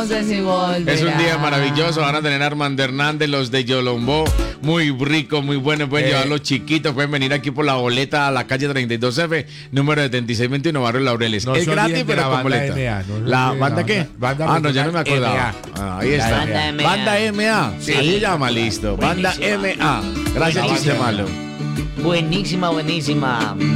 sé si volverá. Es un día maravilloso. Van a tener Armando Hernández, los de Yolombó. Muy rico, muy bueno. Pueden llevar los chiquitos. Pueden venir aquí por la boleta a la calle 32F, número 7621, Barrio Laureles. No es se gratis, olviden de pero la con banda boleta. MA, no se ¿La olviden banda la qué? banda No, ya no me acordaba. MA. Ahí está. Banda MA. Banda MA. Sí, así llama, listo. Banda Buenísima. MA. Gracias, Buena chiste banda. malo. Buenísima, buenísima.